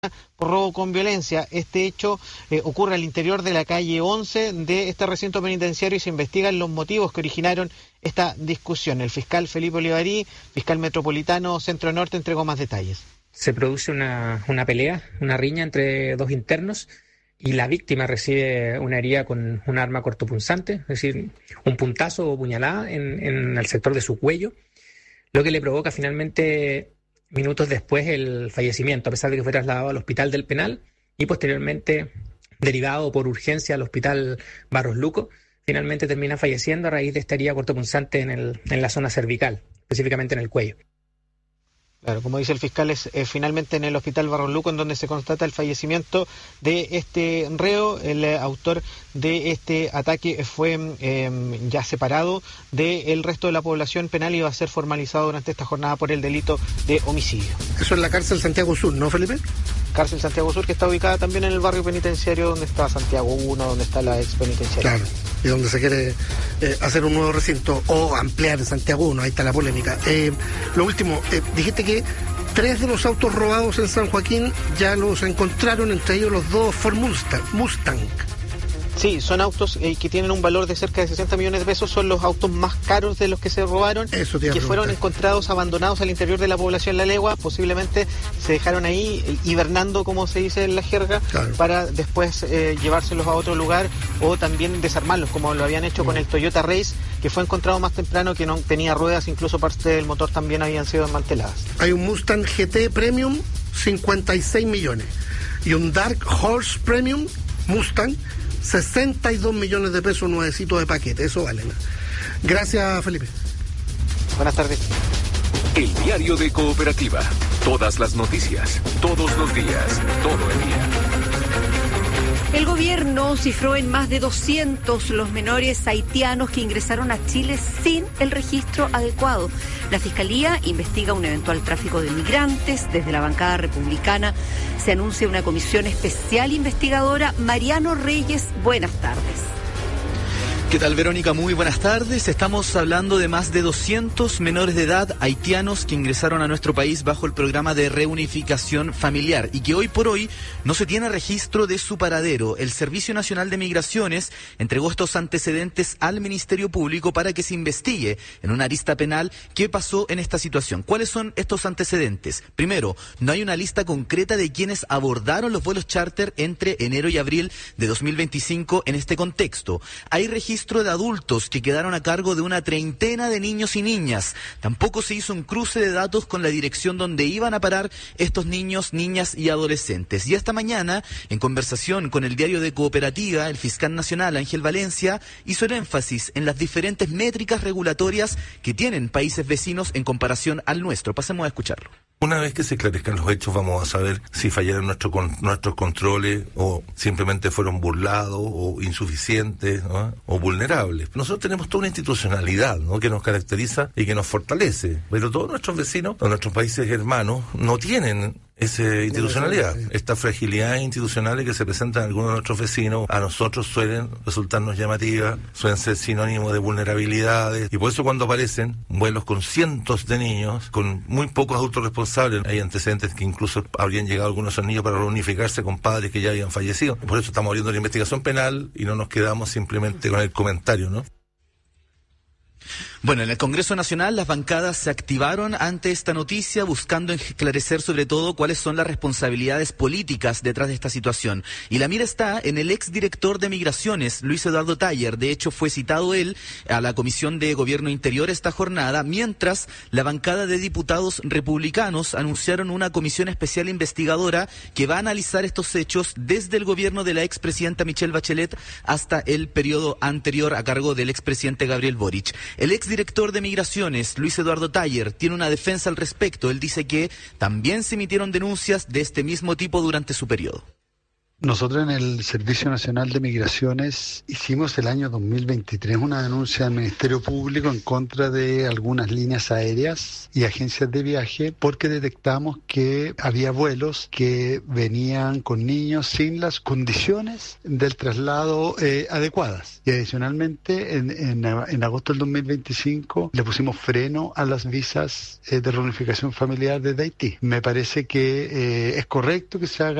por robo con violencia. Este hecho ocurre al interior de la calle 11 de este recinto penitenciario y se investigan los motivos que originaron esta discusión. El fiscal Felipe Olivarí, fiscal metropolitano Centro Norte, entregó más detalles. Se produce una pelea, una riña entre dos internos y la víctima recibe una herida con un arma cortopunzante, es decir, un puntazo o puñalada en el sector de su cuello, lo que le provoca finalmente minutos después el fallecimiento, a pesar de que fue trasladado al hospital del penal y posteriormente derivado por urgencia al hospital Barros Luco. Finalmente termina falleciendo a raíz de esta herida cortopunzante en la zona cervical, específicamente en el cuello. Claro, como dice el fiscal, es finalmente en el hospital Barros Luco en donde se constata el fallecimiento de este reo. El autor de este ataque fue ya separado del resto de la población penal y va a ser formalizado durante esta jornada por el delito de homicidio. Eso es la cárcel Santiago Sur, ¿no, Felipe? Cárcel Santiago Sur, que está ubicada también en el barrio penitenciario donde está Santiago 1, donde está la ex penitenciaria. Claro, y donde se quiere hacer un nuevo recinto o ampliar en Santiago 1, ahí está la polémica. Lo último, dijiste que 3 de los autos robados en San Joaquín ya los encontraron, entre ellos los 2 Ford Mustang. Sí, son autos que tienen un valor de cerca de 60 millones de pesos, son los autos más caros de los que se robaron, que fueron encontrados abandonados al interior de la población La Legua, posiblemente se dejaron ahí hibernando, como se dice en la jerga, claro, para después llevárselos a otro lugar o también desarmarlos, como lo habían hecho con el Toyota Race, que fue encontrado más temprano, que no tenía ruedas, incluso parte del motor también habían sido desmanteladas. Hay un Mustang GT Premium, 56 millones, y un Dark Horse Premium Mustang, 62 millones de pesos nuevecitos de paquete, eso vale, ¿no? Gracias, Felipe. Buenas tardes. El diario de Cooperativa. Todas las noticias, todos los días, todo el día. El gobierno cifró en más de 200 los menores haitianos que ingresaron a Chile sin el registro adecuado. La Fiscalía investiga un eventual tráfico de migrantes. Desde la bancada republicana se anuncia una comisión especial investigadora. Mariano Reyes, buenas tardes. ¿Qué tal, Verónica? Muy buenas tardes. Estamos hablando de más de 200 menores de edad haitianos que ingresaron a nuestro país bajo el programa de reunificación familiar y que hoy por hoy no se tiene registro de su paradero. El Servicio Nacional de Migraciones entregó estos antecedentes al Ministerio Público para que se investigue en una arista penal qué pasó en esta situación. ¿Cuáles son estos antecedentes? Primero, no hay una lista concreta de quienes abordaron los vuelos charter entre enero y abril de 2025 en este contexto. Hay registro de adultos que quedaron a cargo de una treintena de niños y niñas. Tampoco se hizo un cruce de datos con la dirección donde iban a parar estos niños, niñas y adolescentes. Y esta mañana, en conversación con el diario de Cooperativa, el fiscal nacional Ángel Valencia hizo el énfasis en las diferentes métricas regulatorias que tienen países vecinos en comparación al nuestro. Pasemos a escucharlo. Una vez que se esclarezcan los hechos, vamos a saber si fallaron nuestros controles o simplemente fueron burlados o insuficientes, ¿no? O vulnerables. Nosotros tenemos toda una institucionalidad, ¿no?, que nos caracteriza y que nos fortalece, pero todos nuestros vecinos, o nuestros países hermanos, no tienen esa institucionalidad. Estas fragilidades institucionales que se presentan en algunos de nuestros vecinos, a nosotros suelen resultarnos llamativas, suelen ser sinónimos de vulnerabilidades, y por eso cuando aparecen vuelos con cientos de niños, con muy pocos adultos responsables, hay antecedentes que incluso habrían llegado algunos de esos niños para reunificarse con padres que ya habían fallecido. Por eso estamos abriendo la investigación penal y no nos quedamos simplemente con el comentario, ¿no? Bueno, en el Congreso Nacional las bancadas se activaron ante esta noticia buscando esclarecer sobre todo cuáles son las responsabilidades políticas detrás de esta situación. Y la mira está en el exdirector de Migraciones, Luis Eduardo Taller. De hecho, fue citado él a la Comisión de Gobierno Interior esta jornada, mientras la bancada de diputados republicanos anunciaron una comisión especial investigadora que va a analizar estos hechos desde el gobierno de la expresidenta Michelle Bachelet hasta el periodo anterior a cargo del expresidente Gabriel Boric. El exdirector de Migraciones, Luis Eduardo Taller, tiene una defensa al respecto. Él dice que también se emitieron denuncias de este mismo tipo durante su periodo. Nosotros en el Servicio Nacional de Migraciones hicimos el año 2023 una denuncia al Ministerio Público en contra de algunas líneas aéreas y agencias de viaje porque detectamos que había vuelos que venían con niños sin las condiciones del traslado adecuadas. Y adicionalmente en agosto del 2025 le pusimos freno a las visas de reunificación familiar desde Haití. Me parece que es correcto que se haga